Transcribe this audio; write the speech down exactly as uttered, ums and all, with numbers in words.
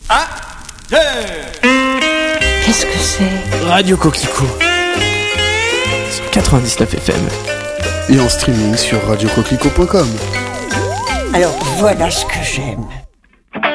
Ah, deux. Qu'est-ce que c'est ? Radio Coquelicot sur quatre-vingt-dix-neuf F M et en streaming sur radio coquelicot point com. Alors voilà ce que j'aime.